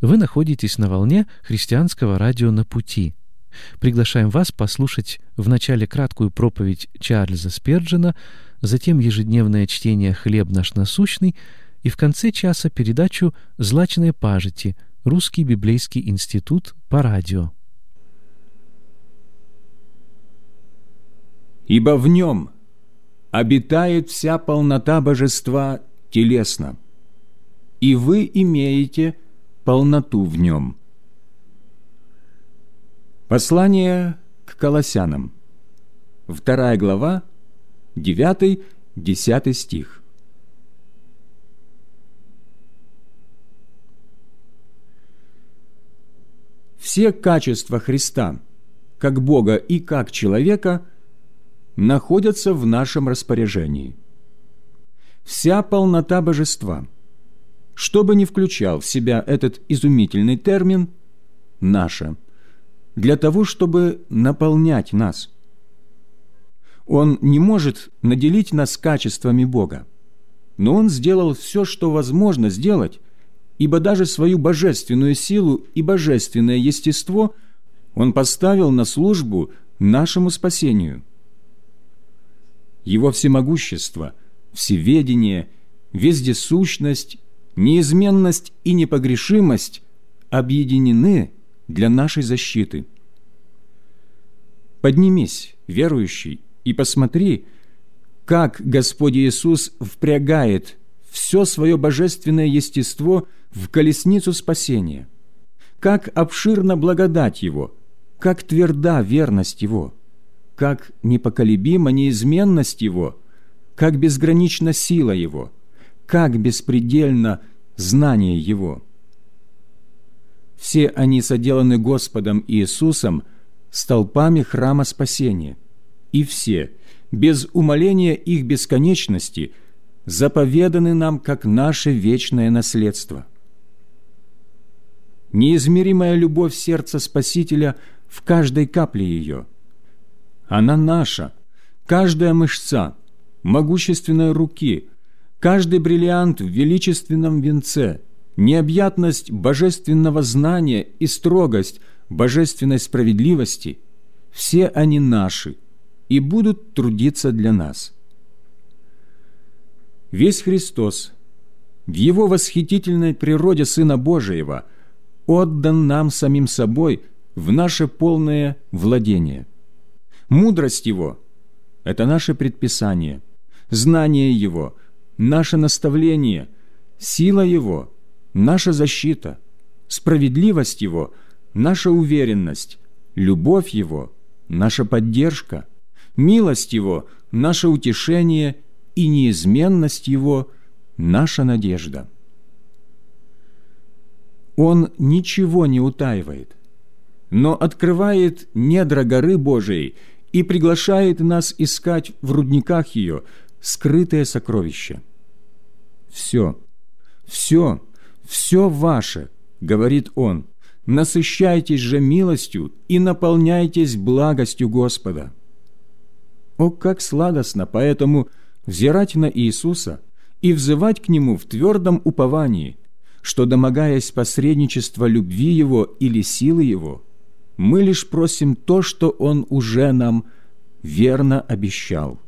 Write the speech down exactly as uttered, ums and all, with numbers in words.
Вы находитесь на волне христианского радио «На пути». Приглашаем вас послушать вначале краткую проповедь Чарльза Спирджена, затем ежедневное чтение «Хлеб наш насущный» и в конце часа передачу «Злачные пажити. Русский библейский институт» по радио. «Ибо в нем обитает вся полнота божества телесно, и вы имеете полноту в нем». Послание к Колоссянам, вторая глава, девятый-десятый стих. Все качества Христа, как Бога и как человека, находятся в нашем распоряжении. Вся полнота божества, что бы ни включал в себя этот изумительный термин, наша, для того, чтобы наполнять нас. Он не может наделить нас качествами Бога, но Он сделал все, что возможно сделать, ибо даже свою божественную силу и божественное естество Он поставил на службу нашему спасению. Его всемогущество, всеведение, вездесущность, неизменность и непогрешимость объединены для нашей защиты. Поднимись, верующий, и посмотри, как Господь Иисус впрягает все свое божественное естество в колесницу спасения, как обширна благодать Его, как тверда верность Его, как непоколебима неизменность Его, как безгранична сила Его, как беспредельно знание Его. Все они соделаны Господом Иисусом столпами храма спасения, и все, без умаления их бесконечности, заповеданы нам как наше вечное наследство. Неизмеримая любовь сердца Спасителя в каждой капле ее. Она наша, каждая мышца, могущественной руки, каждый бриллиант в величественном венце, необъятность божественного знания и строгость божественной справедливости – все они наши и будут трудиться для нас. Весь Христос в Его восхитительной природе Сына Божиего отдан нам самим собой в наше полное владение. Мудрость Его – это наше предписание, знание Его – наше наставление, сила Его – наша защита, справедливость Его – наша уверенность, любовь Его – наша поддержка, милость Его – наше утешение и неизменность Его – наша надежда. Он ничего не утаивает, но открывает недра горы Божией и приглашает нас искать в рудниках ее скрытые сокровища. Все, все, все ваше, говорит Он, насыщайтесь же милостью и наполняйтесь благостью Господа. О, как сладостно поэтому взирать на Иисуса и взывать к Нему в твердом уповании, что, домогаясь посредничества любви Его или силы Его, мы лишь просим то, что Он уже нам верно обещал.